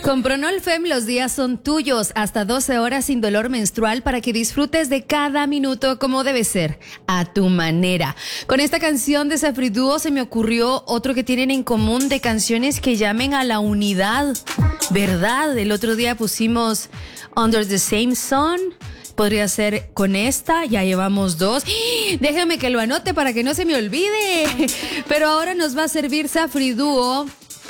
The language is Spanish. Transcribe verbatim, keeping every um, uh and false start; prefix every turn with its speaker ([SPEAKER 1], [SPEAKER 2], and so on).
[SPEAKER 1] Con Pronolfem los días son tuyos, hasta doce horas sin dolor menstrual para que disfrutes de cada minuto como debe ser, a tu manera. Con esta canción de Safriduo se me ocurrió otro que tienen en común de canciones que llamen a la unidad, ¿verdad? El otro día pusimos Under the Same Sun. Podría ser con esta, ya llevamos dos. Déjame que lo anote para que no se me olvide. Pero ahora nos va a servir Safriduo